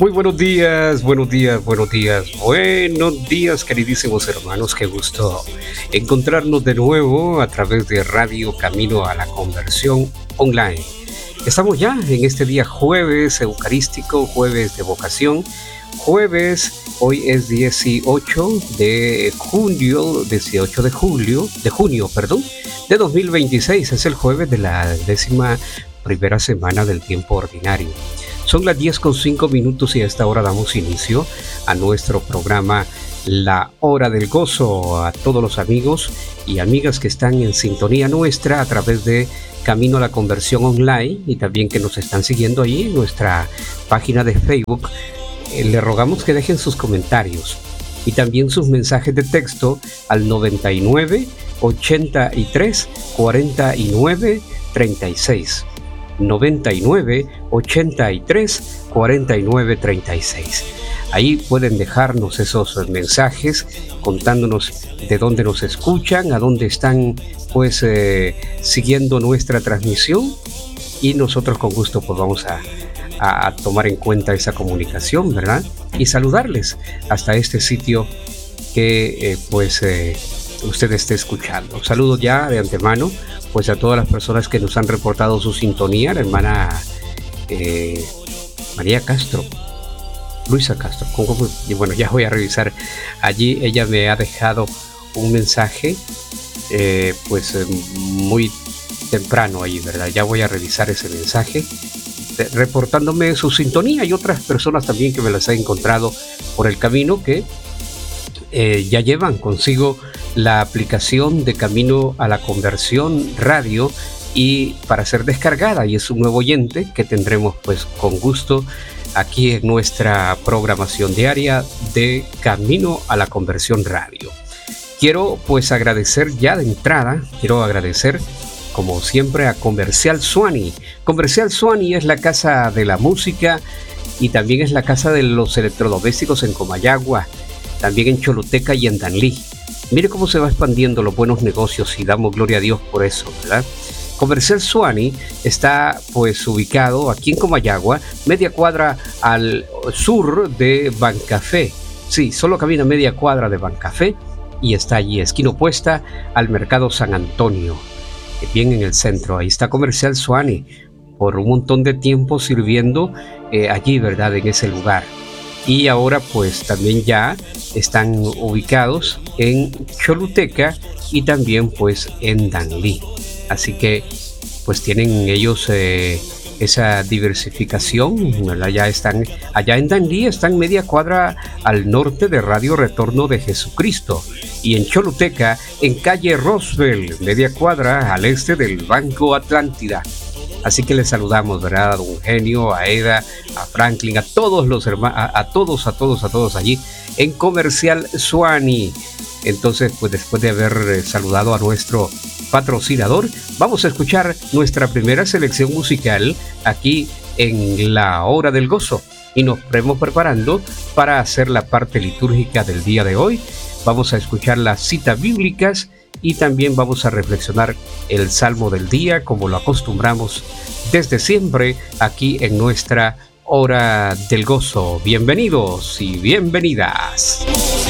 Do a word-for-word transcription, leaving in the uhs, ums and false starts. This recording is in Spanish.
Muy buenos días, buenos días, buenos días, buenos días, queridísimos hermanos. Qué gusto encontrarnos de nuevo a través de Radio Camino a la Conversión Online. Estamos ya en este día jueves eucarístico, jueves de vocación, jueves, hoy es dieciocho de junio, dieciocho de julio, de junio, perdón, de dos mil veintiséis. Es el jueves de la décima primera semana del tiempo ordinario. Son las diez con cinco minutos y a esta hora damos inicio a nuestro programa La Hora del Gozo. A todos los amigos y amigas que están en sintonía nuestra a través de Camino a la Conversión Online y también que nos están siguiendo ahí en nuestra página de Facebook, eh, le rogamos que dejen sus comentarios y también sus mensajes de texto al noventa y nueve, ochenta y tres, cuarenta y nueve, treinta y seis. noventa y nueve, ochenta y tres, cuarenta y nueve, treinta y seis. Ahí pueden dejarnos esos mensajes contándonos de dónde nos escuchan, a dónde están pues eh, siguiendo nuestra transmisión, y nosotros con gusto pues vamos a, a, a tomar en cuenta esa comunicación, ¿verdad? Y saludarles hasta este sitio que eh, pues eh, usted esté escuchando. Saludos ya de antemano pues a todas las personas que nos han reportado su sintonía. La hermana eh, María Castro, Luisa Castro, ¿cómo? Y bueno, ya voy a revisar allí. Ella me ha dejado un mensaje eh, pues eh, muy temprano ahí, ¿verdad? Ya voy a revisar ese mensaje de, reportándome su sintonía, y otras personas también que me las he encontrado por el camino que eh, ya llevan consigo la aplicación de Camino a la Conversión Radio y para ser descargada, y es un nuevo oyente que tendremos pues con gusto aquí en nuestra programación diaria de Camino a la Conversión Radio. Quiero pues agradecer ya de entrada, quiero agradecer como siempre a Comercial Suani. Comercial Suani es la casa de la música y también es la casa de los electrodomésticos en Comayagua, también en Choluteca y en Danlí. Mire cómo se va expandiendo los buenos negocios y damos gloria a Dios por eso, ¿verdad? Comercial Suani está pues ubicado aquí en Comayagua, media cuadra al sur de Bancafé. Sí, solo camina media cuadra de Bancafé y está allí, esquina opuesta al Mercado San Antonio, bien en el centro. Ahí está Comercial Suani, por un montón de tiempo sirviendo eh, allí, ¿verdad? En ese lugar. Y ahora pues también ya están ubicados en Choluteca y también pues en Danlí. Así que pues tienen ellos eh, esa diversificación, ¿verdad? Ya están allá en Danlí, están media cuadra al norte de Radio Retorno de Jesucristo, y en Choluteca en calle Roosevelt, media cuadra al este del Banco Atlántida. Así que les saludamos, ¿verdad? A don Eugenio, a Eda, a Franklin, a todos los hermanos, a, a todos, a todos, a todos allí en Comercial Suani. Entonces, pues después de haber saludado a nuestro patrocinador, vamos a escuchar nuestra primera selección musical aquí en La Hora del Gozo. Y nos vamos preparando para hacer la parte litúrgica del día de hoy. Vamos a escuchar las citas bíblicas y también vamos a reflexionar el Salmo del día, como lo acostumbramos desde siempre aquí en nuestra Hora del Gozo. Bienvenidos y bienvenidas.